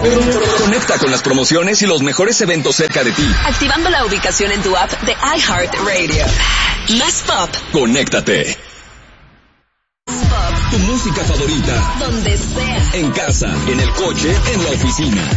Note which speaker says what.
Speaker 1: Conecta con las promociones y los mejores eventos cerca de ti.
Speaker 2: Activando la ubicación en tu app de iHeartRadio. Más pop.
Speaker 1: Conéctate. Tu música favorita.
Speaker 2: Donde sea.
Speaker 1: En casa, en el coche, en la oficina.